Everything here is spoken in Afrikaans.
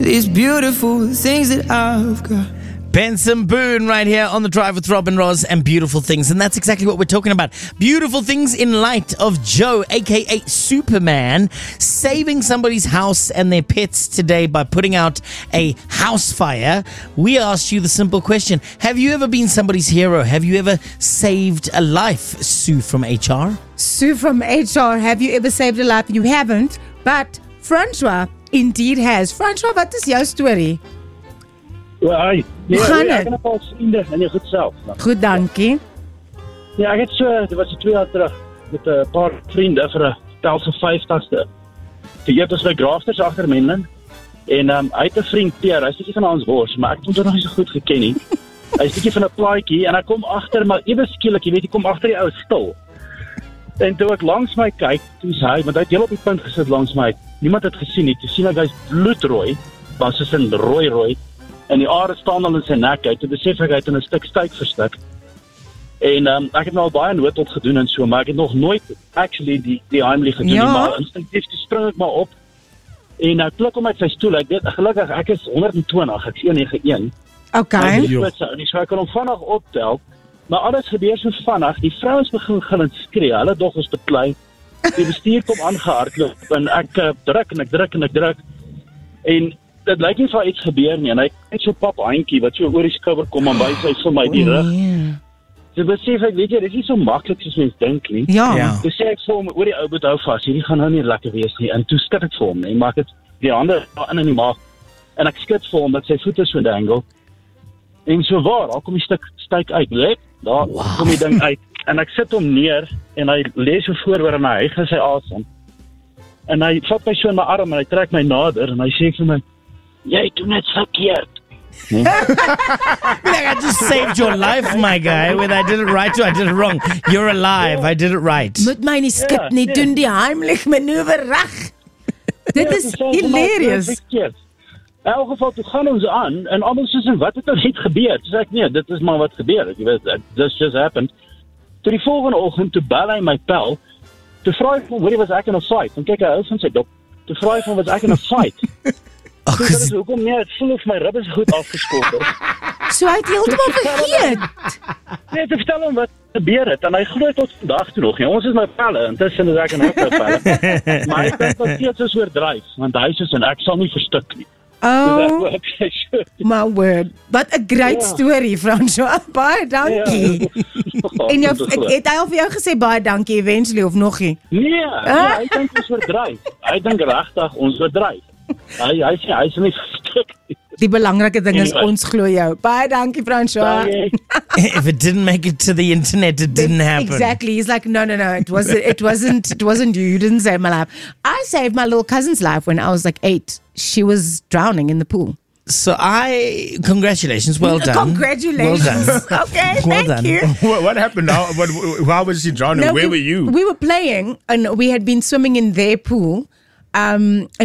these beautiful things that I've got. Benson Boone right here on The Drive with Robin Ross and Beautiful Things. And that's exactly what we're talking about. Beautiful things in light of Joe, a.k.a. Superman, saving somebody's house and their pets today by putting out a house fire. We asked you the simple question, have you ever been somebody's hero? Have you ever saved a life? Sue from HR. Sue from HR, have you ever saved a life? You haven't, but Francois indeed has. Francois, wat is jouw story? Hoe gaan ek het? het 'n paar vriende en jy goed self. Goed, dankie. Ja, ek het dit was 2 jaar terug met 'n paar vriende vir 'n tel se 50ste. Die eet ons by Grafters agter Menlyn en hy het 'n vriend Pierre, hy's bietjie van ons wors, maar ek het hom nog nie so goed geken nie. Hy's bietjie van 'n plaatjie en hy kom agter, maar ewe skielik, jy weet, hy kom agter die ou stil. En toe ek langs my kyk, toe's hy, want hy het heel op die punt gesit langs my. Niemand het gesien nie. Toe sien ek hy's bloedrooi, maar soos 'n rooi. En die are staan al in sy nek uit. Toe besef ek hy het in 'n stuk steak verstik. En ek het nou al baie noodhulp gedoen en so, maar ek het nog nooit actually die Heimlich gedoen nie, maar instinktief spring ek maar op. En nou klik hom uit sy stoel. Ek weet gelukkig ek is 120, ek's 191. Okay. En so ek kan hom vinnig optel. Maar alles gebeur so vinnig. Die vrouens begin gillend skree. Hulle dogters beklei. Die bestuur kom aangehardloop en ek druk en ek druk. En dit lyk nie vir iets gebeur nie en hy het so pap handjie wat so oor die skouer kom en wys hy vir my die rug. So besef ek, weet jy, dit is nie so maklik soos mens dink nie. Ja. Toe sê ek vir hom oor die ou boet hou vas, hierdie gaan nou nie lekker wees nie. En toe skud ek vir hom, en maak dit die hande in die maag. En ek skud vir hom dat sy voete so dangle. En so waar, daar kom die stuk steak uit, let, daar kom die ding uit. En ek sit hom neer en hy lê so vooroor en hy hygel sy asem. En hy vat my so in my arm en hy trek my nader en hy sê vir my, jy doen dit verkeerd. Like, I just saved your life, my guy. Whether I did it right or I did it wrong. You're alive. I did it right. Moet my nie skit nie, doen die Heimlich manoeuvre reg. Dit is hilarious. In elk geval, toe gaan ons aan en almal soos en wat het er net gebeur? Toe sê ek, nee, dit is maar wat gebeur. Jy weet, this just happened. Toe die volgende oggend, toe bel hy my pel, toe vra hy van, hoor, was ek in 'n fight? En kyk, hy hou van sy dop. Toe vra hy van, was ek in 'n fight? Toe sê hy, hoekom nie, het voel of my rib is goed afgeskot. So hy het heeltemal vergeet. Nee, te vertel hom wat gebeur het, en hy glo tot vandag toe nog, ons is my pelle, intussen is ek in hy pelle. Maar hy dink dat steeds is oordryf, want hy sê, en ek sal nie verstik nie. Oh, my word. Wat 'n great story, Francois. Baie dankie. En het hy al vir jou gesê baie dankie eventually of nog nie? Nee, hy dink ons oordryf. Hy dink regtig ons oordryf. Hy sê hy is nie verstik nie. Die belangrike ding is ons glo jou. Baie dankie, Francois. If it didn't make it to the internet, it didn't happen. Exactly. He's like, no. It wasn't you. You didn't save my life. I saved my little cousin's life when I was like 8. She was drowning in the pool. So congratulations, well done. Congratulations. Well done. Okay, Well thank done. you. What happened now? How was she drowning? No, Where were you? We were playing and we had been swimming in their pool.